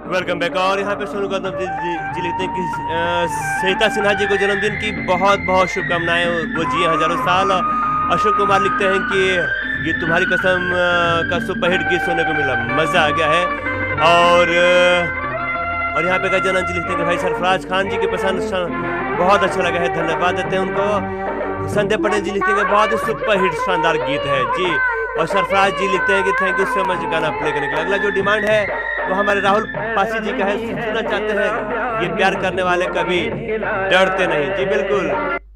Welcome back. और यहाँ पे सोनू गौतम जी लिखते हैं कि सरिता सिन्हा जी को जन्मदिन की बहुत बहुत शुभकामनाएं, वो जिए हजारों साल। अशोक कुमार लिखते हैं कि ये तुम्हारी कसम का सुपरहिट गीत सुनने को मिला, मज़ा आ गया है। और यहाँ पे गजानन जी लिखते हैं कि भाई सरफराज खान जी की पसंद बहुत अच्छा लगा है, धन्यवाद देते हैं उनको। संजय पटेल जी लिखते हैं कि बहुत ही सुपरहिट शानदार गीत है जी। और सरफराज जी लिखते हैं कि थैंक यू सो मच गाना प्ले करने के लिए। अगला जो डिमांड है वो हमारे राहुल पासी जी का है, सुनना चाहते हैं ये प्यार करने वाले कभी डरते नहीं। जी बिल्कुल।